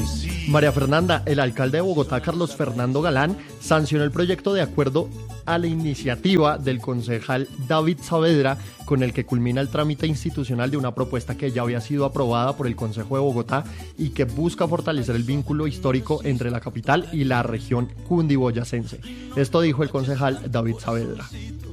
María Fernanda, el alcalde de Bogotá, Carlos Fernando Galán, sancionó el proyecto de acuerdo a la iniciativa del concejal David Saavedra, con el que culmina el trámite institucional de una propuesta que ya había sido aprobada por el Consejo de Bogotá y que busca fortalecer el vínculo histórico entre la capital y la región cundiboyacense. Esto dijo el concejal David Saavedra.